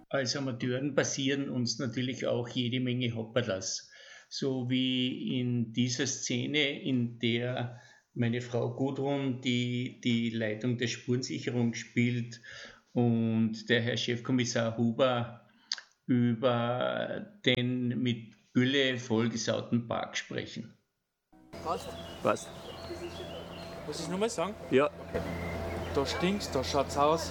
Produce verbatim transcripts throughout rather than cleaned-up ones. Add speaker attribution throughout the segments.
Speaker 1: Als Amateuren passieren uns natürlich auch jede Menge Hopperlas. So wie in dieser Szene, in der meine Frau Gudrun die, die Leitung der Spurensicherung spielt und der Herr Chefkommissar Huber über den mit Gülle vollgesauten Park sprechen.
Speaker 2: Passt.
Speaker 3: Passt.
Speaker 2: Muss ich nochmal sagen?
Speaker 3: Ja.
Speaker 2: Da stinkt's, da schaut's aus.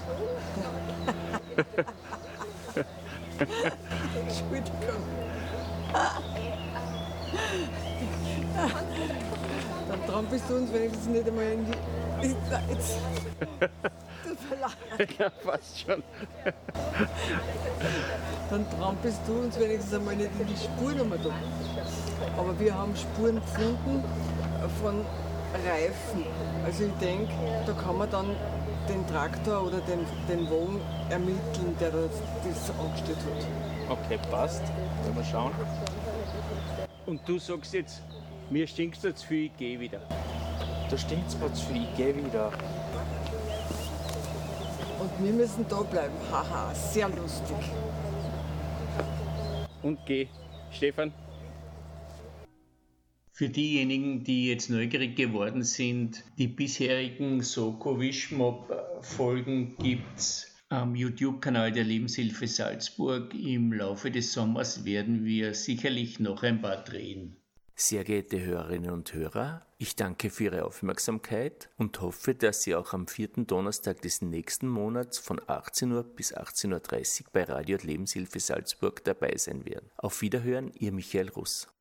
Speaker 4: Entschuldigung. Dann trampelst du uns wenigstens nicht einmal in die... Jetzt. Tut mir leid.
Speaker 3: Ja, fast schon.
Speaker 4: Dann trampelst du uns wenigstens einmal nicht in die Spuren einmal da. Aber wir haben Spuren gefunden von Reifen. Also ich denke, da kann man dann den Traktor oder den, den Wagen ermitteln, der das, das angestellt hat.
Speaker 2: Okay, passt. Wollen wir schauen.
Speaker 3: Und du sagst jetzt, mir stinkt es zu viel, ich gehe wieder.
Speaker 2: Da stinkt's mir zu viel, ich geh wieder.
Speaker 4: Und wir müssen da bleiben. Haha, sehr lustig.
Speaker 3: Und geh. Stefan?
Speaker 1: Für diejenigen, die jetzt neugierig geworden sind, die bisherigen Soko-Wischmob-Folgen gibt's am YouTube-Kanal der Lebenshilfe Salzburg. Im Laufe des Sommers werden wir sicherlich noch ein paar drehen.
Speaker 5: Sehr geehrte Hörerinnen und Hörer, ich danke für Ihre Aufmerksamkeit und hoffe, dass Sie auch am vierten Donnerstag des nächsten Monats von achtzehn Uhr bis achtzehn Uhr dreißig bei Radio Lebenshilfe Salzburg dabei sein werden. Auf Wiederhören, Ihr Michael Russ.